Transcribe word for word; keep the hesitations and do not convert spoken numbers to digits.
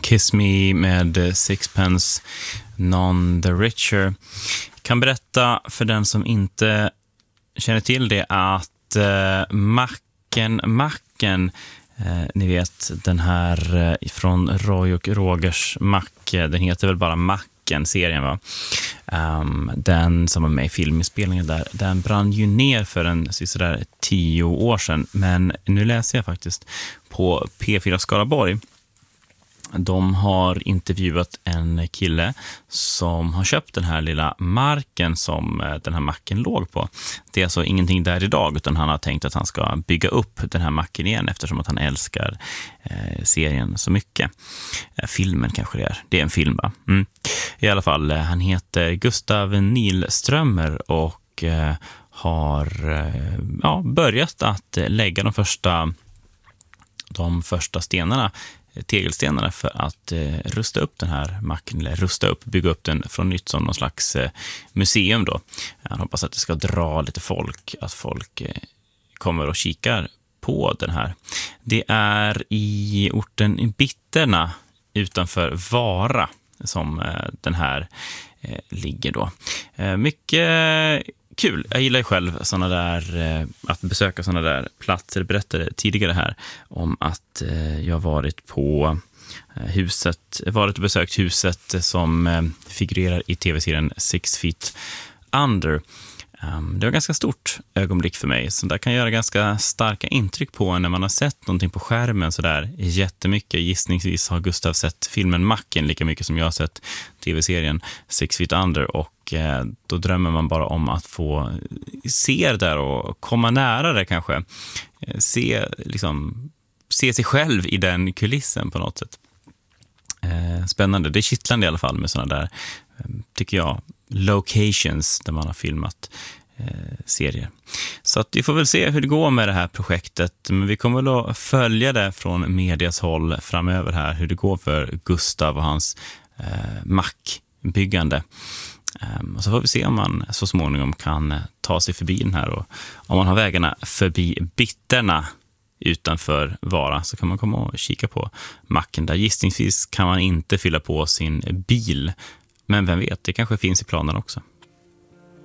Kiss Me med Sixpence None the Richer. Kan berätta för den som inte känner till det att eh, Macken Macken, eh, ni vet den här eh, från Roy och Rogers Macke, den heter väl bara Macken-serien, va? Um, den som var med i filminspelningen där, den brann ju ner för en sådär tio år sedan, men nu läser jag faktiskt på P fyra Skaraborg. De har intervjuat en kille som har köpt den här lilla marken som den här macken låg på. Det är alltså ingenting där idag, utan han har tänkt att han ska bygga upp den här macken igen eftersom att han älskar eh, serien så mycket. Eh, filmen kanske det är. Det är en film, va? Mm. I alla fall, eh, han heter Gustav Nilströmer och eh, har eh, ja, börjat att lägga de första, de första stenarna tegelstenarna för att eh, rusta upp den här macken, eller rusta upp, bygga upp den från nytt som någon slags eh, museum då. Jag hoppas att det ska dra lite folk, att folk eh, kommer och kikar på den här. Det är i orten Bitterna utanför Vara som eh, den här eh, ligger då. Eh, mycket kul. Jag gillar ju själv såna där, eh, att besöka såna där platser. Jag berättade tidigare här om att eh, jag varit på eh, huset, varit och besökt huset som eh, figurerar i tv-serien Six Feet Under. Um, det var ganska stort ögonblick för mig, så där kan göra ganska starka intryck på när man har sett någonting på skärmen så där jättemycket. Gissningsvis har Gustav sett filmen Macken lika mycket som jag har sett tv-serien Six Feet Under, och eh, då drömmer man bara om att få se det där och komma nära det kanske. Eh, se, liksom, se sig själv i den kulissen på något sätt. Eh, spännande. Det är kittlande i alla fall med sådana där, eh, tycker jag, locations där man har filmat eh, serier. Så att vi får väl se hur det går med det här projektet, men vi kommer väl att följa det från medias håll framöver här, hur det går för Gustav och hans eh, mackbyggande. Um, och så får vi se om man så småningom kan eh, ta sig förbi den här, och om man har vägarna förbi Bitterna utanför Vara så kan man komma och kika på macken där. Gissningsvis kan man inte fylla på sin bil, men vem vet, det kanske finns i planen också.